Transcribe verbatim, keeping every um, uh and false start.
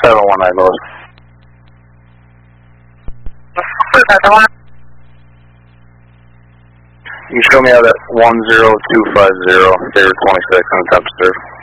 seven one nine Lewis. You show me out at one zero two five zero, Favorite twenty-six, on the top serve.